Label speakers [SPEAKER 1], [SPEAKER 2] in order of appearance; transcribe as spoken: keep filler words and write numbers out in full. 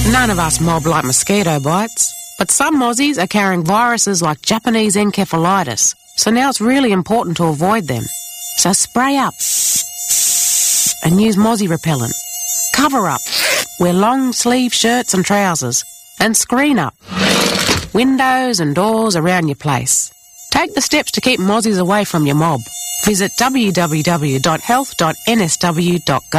[SPEAKER 1] None of us mob like mosquito bites, but some Aussies are carrying viruses like Japanese encephalitis, so now it's really important to avoid them. So spray up and use mozzie repellent. Cover up. Wear long sleeve shirts and trousers. And screen up. Windows and doors around your place. Take the steps to keep mozzies away from your mob. Visit w w w dot health dot n s w dot gov